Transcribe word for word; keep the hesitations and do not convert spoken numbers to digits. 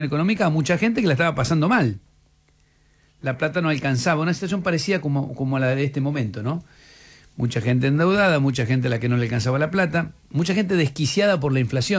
económica a mucha gente que la estaba pasando mal. La plata no alcanzaba, una situación parecida como, como la de este momento, ¿no? Mucha gente endeudada, mucha gente a la que no le alcanzaba la plata, mucha gente desquiciada por la inflación.